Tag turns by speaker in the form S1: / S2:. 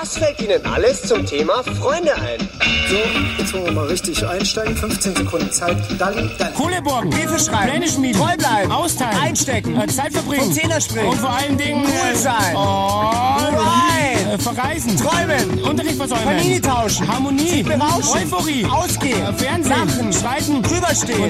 S1: Was fällt Ihnen alles zum Thema Freunde ein?
S2: So, jetzt wollen wir mal richtig einsteigen. 15 Sekunden Zeit. Dalli, dann.
S3: Kohleborgen.
S4: Briefe schreiben.
S3: Pläne schmieden.
S4: Treu bleiben.
S3: Austeilen.
S4: Einstecken.
S3: Zeit verbringen.
S4: Vom Zehner springen.
S3: Und vor allen Dingen...
S4: Cool sein.
S3: Verreisen.
S4: Träumen.
S3: Unterricht versäumen.
S4: Panini tauschen.
S3: Harmonie.
S4: Berauschen.
S3: Euphorie.
S4: Ausgehen.
S3: Fernsehen.
S4: Lachen.
S3: Streiten.
S4: Drüberstehen.